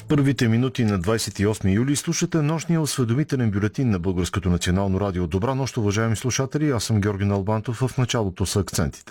Първите минути на 28 юли слушате нощния осведомителен бюлетин на Българското национално радио. Добра нощ, уважаеми слушатели. Аз съм Георги Налбантов. В началото са акцентите.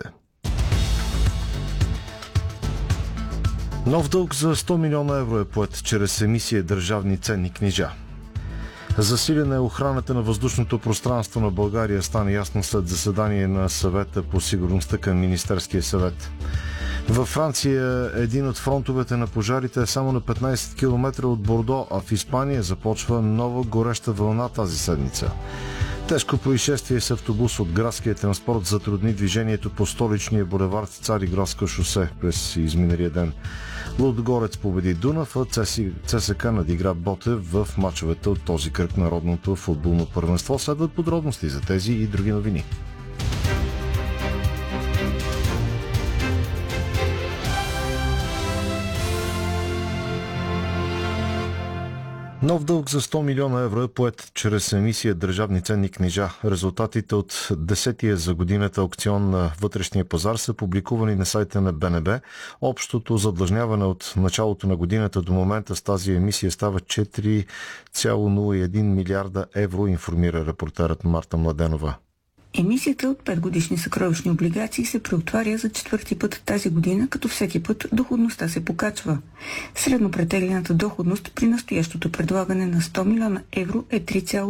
Нов дълг за 100 милиона евро е поет чрез емисия държавни ценни книжа. Засилена е охраната на въздушното пространство на България, стана ясно след заседание на съвета по сигурността към Министерския съвет. Във Франция един от фронтовете на пожарите е само на 15 км от Бордо, а в Испания започва нова гореща вълна тази седмица. Тежко происшествие с автобус от градския транспорт затрудни движението по столичния булевард Цариградско шосе през изминалия ден. Лудогорец победи Дунав, а ЦСК надигра Ботев в мачовете от този кръг народното футболно първенство. Следват подробности за тези и други новини. Нов дълг за 100 милиона евро е поет чрез емисия държавни ценни книжа. Резултатите от 10-тия за годината аукцион на вътрешния пазар са публикувани на сайта на БНБ. Общото задлъжняване от началото на годината до момента с тази емисия става 4,01 милиарда евро, информира репортерът Марта Младенова. Емисията от 5-годишни съкровищни облигации се преотваря за четвърти път тази година, като всеки път доходността се покачва. Средно претеглената доходност при настоящото предлагане на 100 милиона евро е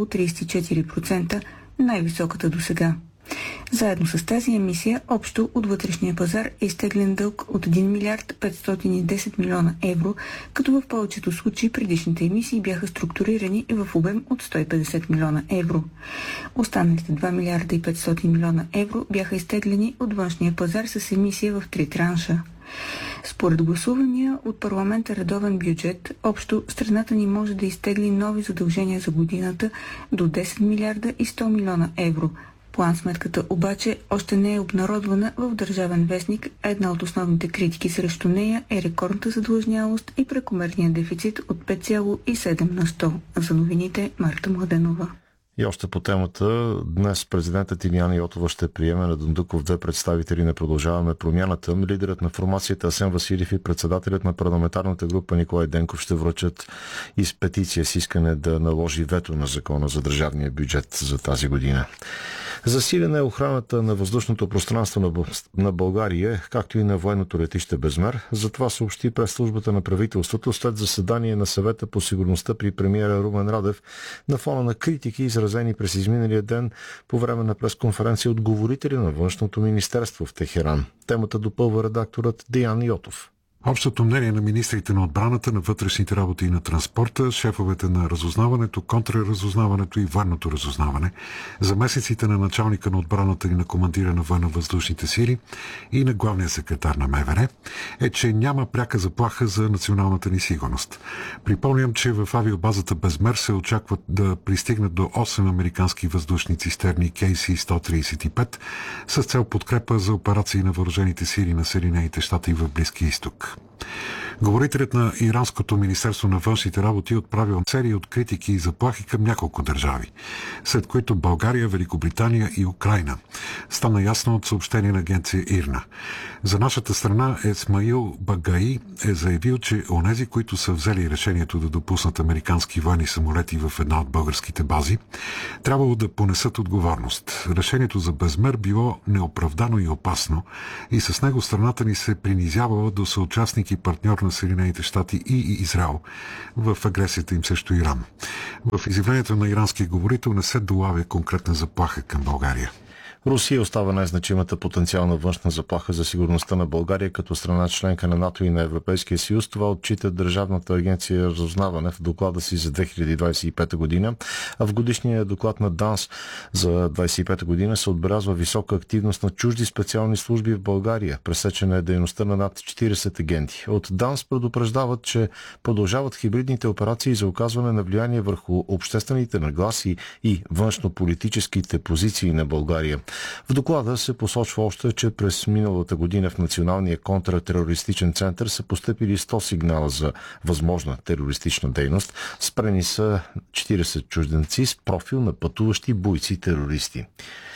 3,34%, най-високата досега. Заедно с тази емисия, общо от вътрешния пазар е изтеглен дълг от 1 милиард 510 милиона евро, като в повечето случаи предишните емисии бяха структурирани в обем от 150 милиона евро. Останалите 2 милиарда и 500 милиона евро бяха изтеглени от външния пазар с емисия в 3 транша. Според гласувания от парламента редовен бюджет, общо страната ни може да изтегли нови задължения за годината до 10 милиарда и 100 милиона евро. План-сметката обаче още не е обнародвана в Държавен вестник, а една от основните критики срещу нея е рекордната задлъжнялост и прекомерния дефицит от 5,7 на 100. За новините Марта Младенова. И още по темата, днес президентът Илияна Йотова ще приеме на Дондуков 2 представители на Продължаваме промяната. Лидерът на формацията Асен Василев и председателят на парламентарната група Николай Денков ще връчат из петиция с искане да наложи вето на закона за държавния бюджет за тази година. Засилена е охраната на въздушното пространство на България, както и на военното летище Безмер. За това съобщи пресслужбата на правителството след заседание на съвета по сигурността при премиера Румен Радев на фона на критики, изразени през изминалия ден по време на пресконференция от говорители на Външното министерство в Техеран. Темата допълва редакторът Деян Йотов. Общото мнение на министрите на отбраната, на вътрешните работи и на транспорта, шефовете на разузнаването, контраразузнаването и военното разузнаване, заместниците на началника на отбраната и на командира на военно-въздушните сили и на главния секретар на МВР е, че няма пряка заплаха за националната ни сигурност. Припомням, че в авиобазата Безмер се очакват да пристигнат до 8 американски въздушни цистерни KC-135 с цел подкрепа за операции на въоръжените сили на Съединените щати в Близкия изток. Говорителят на Иранското министерство на външните работи отправил серия от критики и заплахи към няколко държави, след които България, Великобритания и Украйна. Стана ясно от съобщение на агенция ИРНА. За нашата страна Есмаил Багаи е заявил, че онези, които са взели решението да допуснат американски военни самолети в една от българските бази, трябвало да понесат отговорност. Решението за Безмер било неоправдано и опасно и с него страната ни се принизявала до съучастник и партньор на Съединените щати и Израел в агресията им срещу Иран. В изявлението на иранския говорител не се долавя конкретна заплаха към България. Русия остава най-значимата потенциална външна заплаха за сигурността на България като страна членка на НАТО и на Европейския съюз. Това отчита Държавната агенция разузнаване в доклада си за 2025 година. А в годишния доклад на ДАНС за 2025 година се отбелязва висока активност на чужди специални служби в България. Пресечена е дейността на над 40 агенти. От ДАНС предупреждават, че продължават хибридните операции за оказване на влияние върху обществените нагласи и външнополитическите позиции на България. В доклада се посочва още, че през миналата година в Националния контратерористичен център са постъпили 100 сигнала за възможна терористична дейност. Спрени са 40 чужденци с профил на пътуващи бойци-терористи.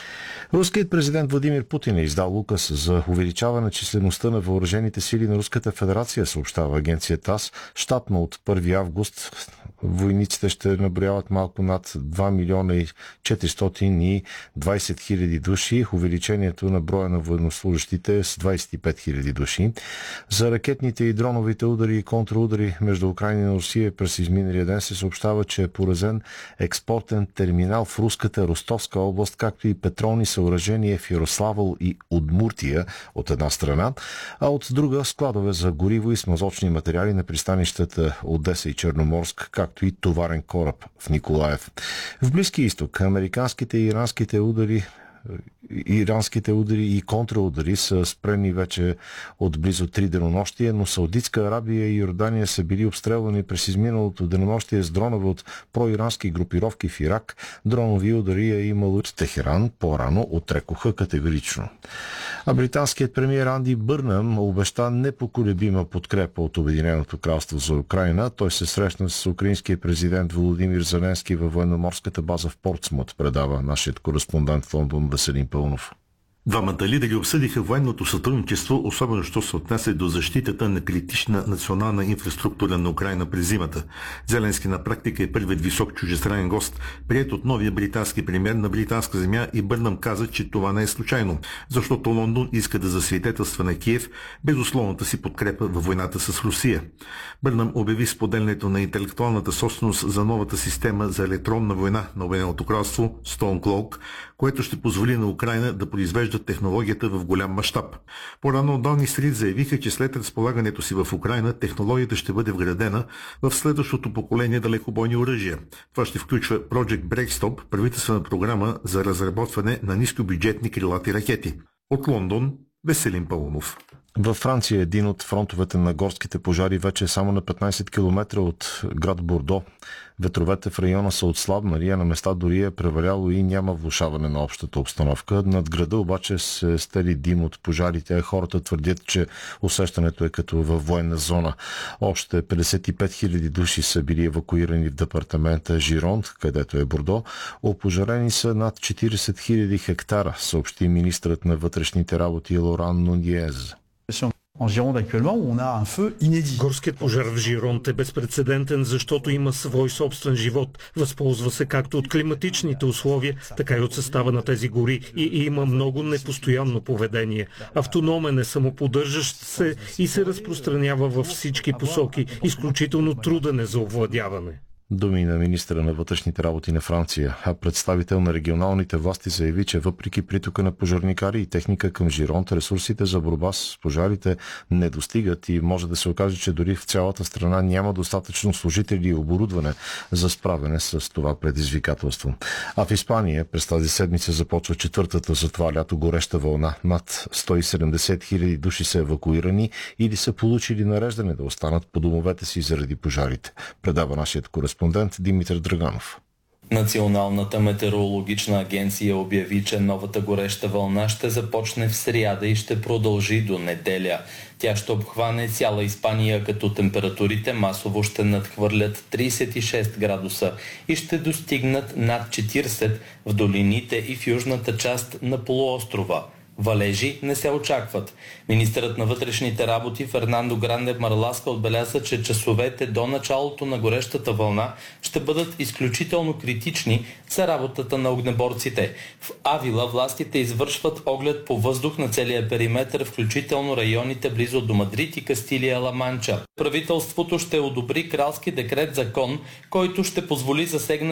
Руският президент Владимир Путин е издал указ за увеличаване числеността на въоръжените сили на Руската федерация, съобщава агенция ТАСС. Щатно от 1 август войниците ще наброяват малко над 2 милиона и 420 хиляди души. Увеличението на броя на военнослужащите е с 25 хиляди души. За ракетните и дроновите удари и контрудари между Украйна и Русия през изминалия ден се съобщава, че е поразен експортен терминал в руската Ростовска област, както и петролни съоръжения в Ярославъл и Удмуртия от една страна, а от друга складове за гориво и смазочни материали на пристанищата Одеса и Черноморск, както и товарен кораб в Николаев. В Близкия изток американските и иранските удари и контраудари са спрени вече от близо 3 денонощия, но Саудитска Арабия и Йордания са били обстрелвани през изминалото денонощие с дронове от проирански групировки в Ирак. Дронови удари е имало от Техеран, по-рано отрекоха категорично. А британският премиер Анди Бърнъм обеща непоколебима подкрепа от Обединеното кралство за Украйна. Той се срещна с украинския президент Володимир Зеленски във военноморската база в Портсмут, предава нашият кореспондент в Лондон Веселин Пълнов. Двамата лидери обсъдиха военното сътрудничество, особено що се отнася до защитата на критична национална инфраструктура на Украйна през зимата. Зеленски на практика е първият висок чужестранен гост, приет от новия британски премиер на британска земя, и Бърнъм каза, че това не е случайно, защото Лондон иска да засвидетелства на Киев безусловната си подкрепа във войната с Русия. Бърнъм обяви споделянето на интелектуалната собственост за новата система за електронна война на Обединеното кралство Stormcloak, което ще позволи на Украйна да произвежда технологията в голям мащаб. По-рано Даунинг Стрит заявиха, че след разполагането си в Украйна, технологията ще бъде вградена в следващото поколение далекобойни оръжия. Това ще включва Project Breakstop, правителствена програма за разработване на нискобюджетни крилати ракети. От Лондон, Веселин Пълнов. Във Франция един от фронтовете на горските пожари вече е само на 15 км от град Бордо. Ветровете в района са отслабнали, а на места дори е преваляло и няма влошаване на общата обстановка. Над града обаче се стели дим от пожарите, а хората твърдят, че усещането е като във военна зона. Още 55 000 души са били евакуирани в департамента Жиронт, където е Бордо. Опожарени са над 40 000 хектара, съобщи министрът на вътрешните работи Лоран Нуниез. Горският пожар в Жиронт е безпрецедентен, защото има свой собствен живот. Възползва се както от климатичните условия, така и от състава на тези гори и има много непостоянно поведение. Автономен е, самоподдържащ се и се разпространява във всички посоки. Изключително труден е за овладяване. Думи на министъра на вътрешните работи на Франция, а представител на регионалните власти заяви, че въпреки притока на пожарникари и техника към Жиронт, ресурсите за борба с пожарите не достигат и може да се окаже, че дори в цялата страна няма достатъчно служители и оборудване за справяне с това предизвикателство. А в Испания през тази седмица започва четвъртата за това лято гореща вълна. Над 170 000 души са евакуирани или са получили нареждане да останат по домовете си заради пожарите, предава нашият кореспондент Димитър Драганов. Националната метеорологична агенция обяви, че новата гореща вълна ще започне в сряда и ще продължи до неделя. Тя ще обхване цяла Испания, като температурите масово ще надхвърлят 36 градуса и ще достигнат над 40 в долините и в южната част на полуострова. Валежи не се очакват. Министърът на вътрешните работи Фернандо Гранде Марласка отбеляза, че часовете до началото на горещата вълна ще бъдат изключително критични за работата на огнеборците. В Авила властите извършват оглед по въздух на целия периметър, включително районите близо до Мадрид и Кастилия-Ла Манча. Правителството ще одобри кралски декрет закон, който ще позволи засегнати